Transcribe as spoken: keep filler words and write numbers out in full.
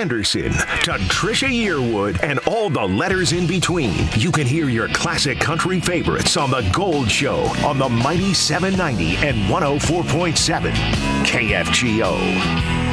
Anderson to Trisha Yearwood and all the letters in between. You can hear your classic country favorites on The Gold Show on the Mighty seven ninety and one oh four point seven K F G O.